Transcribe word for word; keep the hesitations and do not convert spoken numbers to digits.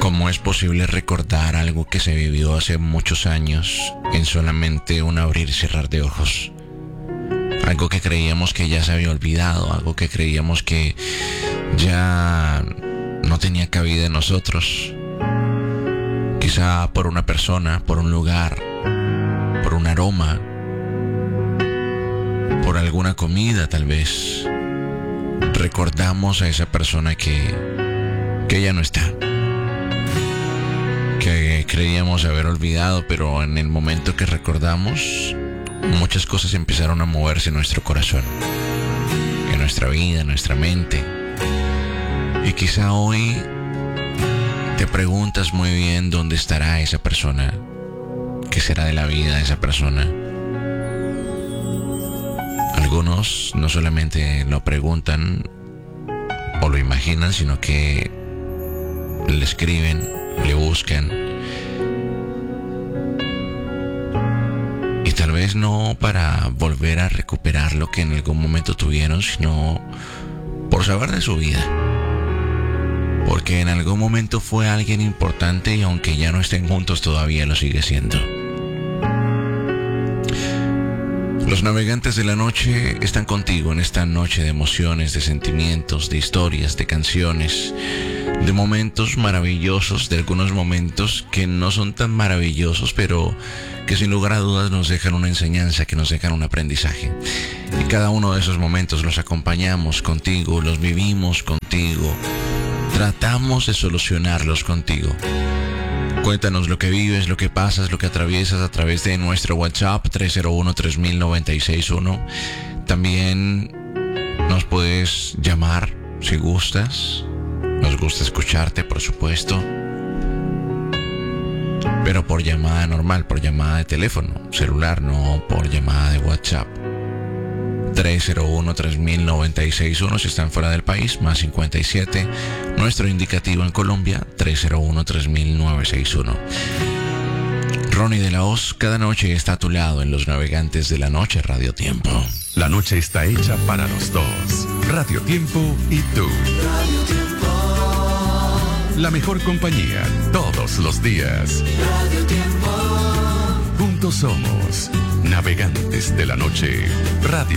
¿Cómo es posible recordar algo que se vivió hace muchos años en solamente un abrir y cerrar de ojos? Algo que creíamos que ya se había olvidado, algo que creíamos que ya no tenía cabida en nosotros. Quizá por una persona, por un lugar, por un aroma, por alguna comida tal vez. Recordamos a esa persona que, que ya no está. Que creíamos haber olvidado, pero en el momento que recordamos, muchas cosas empezaron a moverse en nuestro corazón, en nuestra vida, en nuestra mente. Y quizá hoy te preguntas muy bien dónde estará esa persona, qué será de la vida de esa persona. Algunos no solamente lo preguntan o lo imaginan, sino que le escriben, le buscan. Y tal vez no para volver a recuperar lo que en algún momento tuvieron, sino por saber de su vida. Porque en algún momento fue alguien importante y aunque ya no estén juntos todavía lo sigue siendo. Los navegantes de la noche están contigo en esta noche de emociones, de sentimientos, de historias, de canciones, de momentos maravillosos, de algunos momentos que no son tan maravillosos, pero que sin lugar a dudas nos dejan una enseñanza, que nos dejan un aprendizaje. Y cada uno de esos momentos los acompañamos contigo, los vivimos contigo, tratamos de solucionarlos contigo. Cuéntanos lo que vives, lo que pasas, lo que atraviesas a través de nuestro WhatsApp tres cero uno, tres mil, noventa y seis uno. También nos puedes llamar si gustas. Nos gusta escucharte, por supuesto. Pero por llamada normal, por llamada de teléfono celular, no por llamada de WhatsApp. tres cero uno, tres mil, noventa y seis uno si están fuera del país, más cincuenta y siete. Nuestro indicativo en Colombia, tres cero uno, tres mil, novecientos sesenta y uno. Ronnie de la Hoz, cada noche está a tu lado en Los Navegantes de la Noche, Radio Tiempo. La noche está hecha para los dos. Radio Tiempo y tú. Radio Tiempo. La mejor compañía todos los días. Radio Tiempo. Juntos somos Navegantes de la Noche. Radio